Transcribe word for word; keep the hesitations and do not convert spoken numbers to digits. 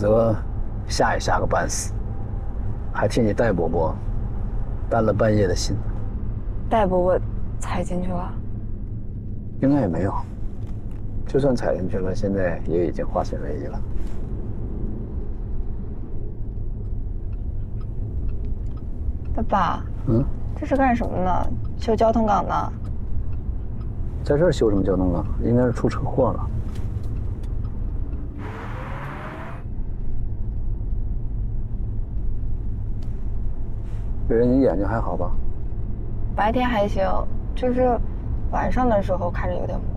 则吓也吓个半死，还替你戴伯伯担了半夜的心。 戴伯伯踩进去了？ 应该也没有，就算踩进去了，现在也已经化险为夷了。 爸爸， 嗯， 这是干什么呢？修交通岗呢？ 在这儿修什么交通岗？应该是出车祸了。别人，你眼睛还好吧？ 白天还行，就是晚上的时候看着有点模糊。